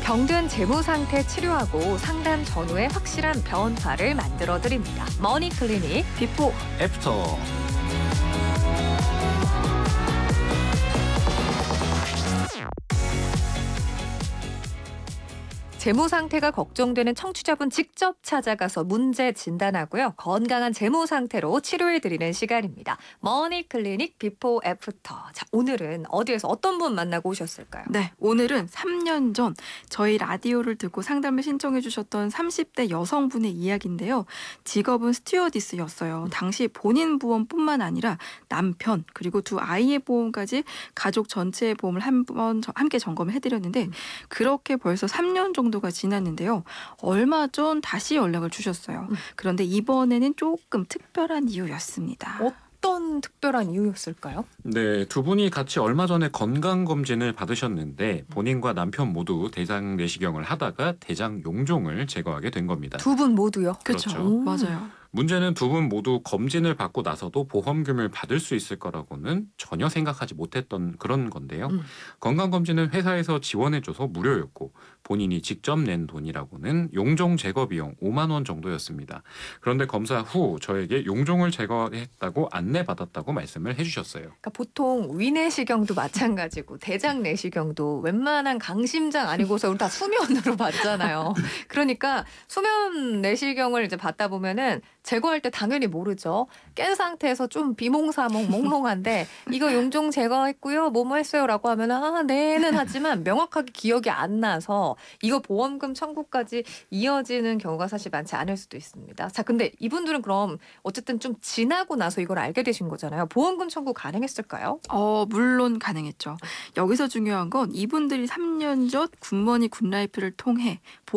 병든 재무 상태 치료하고 상담 전후에 확실한 변화를 만들어 드립니다. 머니클리닉 비포 애프터. 재무 상태가 걱정되는 청취자분 직접 찾아가서 문제 진단하고요. 건강한 재무 상태로 치료해드리는 시간입니다. 머니클리닉 비포 애프터. 자, 오늘은 어디에서 어떤 분 만나고 오셨을까요? 네, 오늘은 3년 전 저희 라디오를 듣고 상담을 신청해 주셨던 30대 여성분의 이야기인데요. 직업은 스튜어디스였어요. 당시 본인 보험뿐만 아니라 남편 그리고 두 아이의 보험까지 가족 전체의 보험을 함께 점검을 해드렸는데 그렇게 벌써 3년 정도가 지났는데요. 얼마 전 다시 연락을 주셨어요. 그런데 이번에는 조금 특별한 이유였습니다. 어떤 특별한 이유였을까요? 네, 두 분이 같이 얼마 전에 건강검진을 받으셨는데 본인과 남편 모두 대장 내시경을 하다가 대장 용종을 제거하게 된 겁니다. 두 분 모두요? 그렇죠. 맞아요. 문제는 두 분 모두 검진을 받고 나서도 보험금을 받을 수 있을 거라고는 전혀 생각하지 못했던 그런 건데요. 건강검진은 회사에서 지원해줘서 무료였고 본인이 직접 낸 돈이라고는 용종 제거 비용 5만 원 정도였습니다. 그런데 검사 후 저에게 용종을 제거했다고 안내받았다고 말씀을 해주셨어요. 그러니까 보통 위내시경도 마찬가지고 대장 내시경도 웬만한 강심장 아니고서 우리 다 수면으로 받잖아요. 그러니까 수면 내시경을 이제 받다 보면은 제거할 때 당연히 모르죠. 깬 상태에서 좀 비몽사몽 몽롱한데 이거 용종 제거했고요. 뭐뭐 했어요라고 하면 아 네는 하지만 명확하게 기억이 안 나서 이거 보험금 청구까지 이어지는 경우가 사실 많지 않을 수도 있습니다. 자, 근데 이분들은 그럼 어쨌든 좀 지나고 나서 이걸 알게 되신 거잖아요. 보험금 청구 가능했을까요? 물론 가능했죠. 여기서 중요한 건 이분들이 3년 전 굿머니 굿라이프를 통해